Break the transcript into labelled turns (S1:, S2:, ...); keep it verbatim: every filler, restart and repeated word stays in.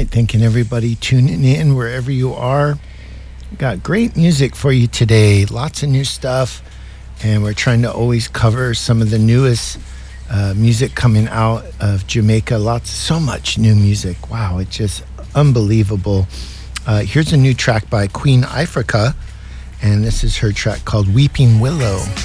S1: right, thanking everybody tuning in wherever you are. Got great music for you today, lots of new stuff, and we're trying to always cover some of the newest uh, music coming out of Jamaica. Lots, so much new music. Wow, it's just unbelievable. Uh, here's a new track by Queen Ifrica, and this is her track called Weeping Willow.